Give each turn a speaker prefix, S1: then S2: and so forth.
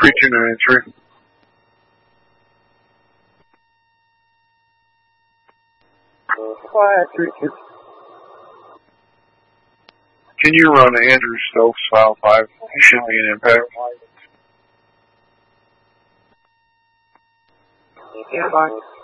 S1: 3293.
S2: Quiet, 32.
S1: Can you run Andrew Stokes file 5? He should be an impact.
S2: Yeah, bye.